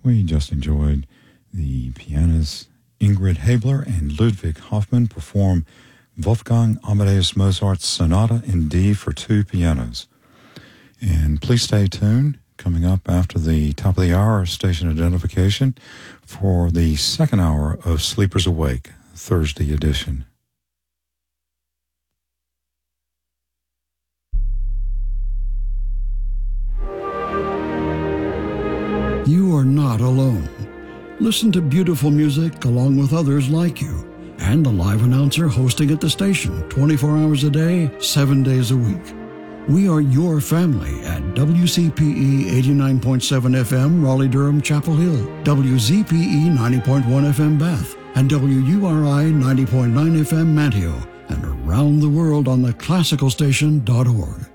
We just enjoyed the pianists Ingrid Habler and Ludwig Hoffmann perform Wolfgang Amadeus Mozart's Sonata in D for two pianos. And please stay tuned. Coming up after the top of the hour, station identification for the second hour of Sleepers Awake, Thursday edition. You are not alone. Listen to beautiful music along with others like you and a live announcer hosting at the station 24 hours a day, 7 days a week. We are your family at WCPE 89.7 FM Raleigh-Durham Chapel Hill, WZPE 90.1 FM Bath, and WURI 90.9 FM Manteo, and around the world on the classicalstation.org.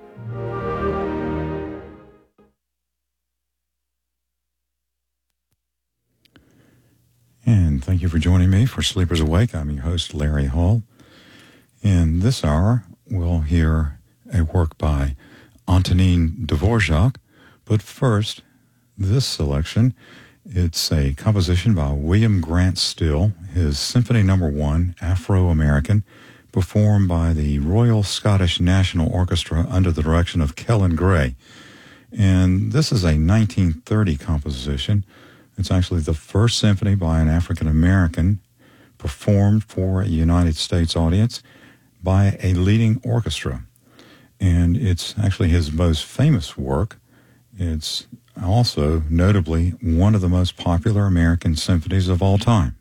And thank you for joining me for Sleepers Awake. I'm your host, Larry Hall. In this hour, we'll hear a work by Antonin Dvorak. But first, this selection, it's a composition by William Grant Still, his Symphony No. 1, Afro-American, performed by the Royal Scottish National Orchestra under the direction of Kellen Gray. And this is a 1930 composition. It's actually the first symphony by an African-American performed for a United States audience by a leading orchestra. And it's actually his most famous work. It's also, notably, one of the most popular American symphonies of all time.